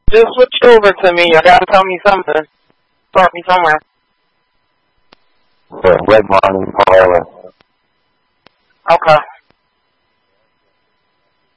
Just switch over to me. You gotta tell me something. Start me somewhere. The Red Morning Parlor. Okay.